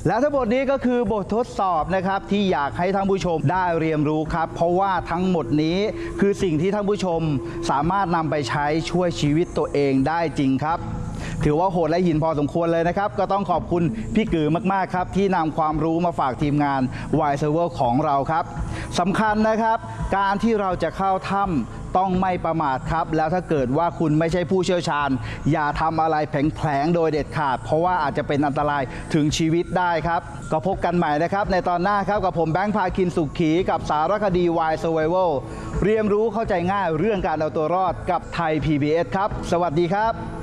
และทั้งหมดนี้ก็คือบททดสอบนะครับที่อยากให้ท่านผู้ชมได้เรียนรู้ครับเพราะว่าทั้งหมดนี้คือสิ่งที่ท่านผู้ชมสามารถนำไปใช้ช่วยชีวิตตัวเองได้จริงครับถือว่าโหดและหินพอสมควรเลยนะครับก็ต้องขอบคุณพี่กือมากๆครับที่นำความรู้มาฝากทีมงาน Wide Server ของเราครับสำคัญนะครับการที่เราจะเข้าถ้ำต้องไม่ประมาทครับแล้วถ้าเกิดว่าคุณไม่ใช่ผู้เชี่ยวชาญอย่าทำอะไรแผลงๆโดยเด็ดขาดเพราะว่าอาจจะเป็นอันตรายถึงชีวิตได้ครับก็พบกันใหม่นะครับในตอนหน้าครับกับผมแบงค์พาคินสุขีกับสารคดี Wide Survival เรียนรู้เข้าใจง่ายเรื่องการเอาตัวรอดกับไทย PBS ครับสวัสดีครับ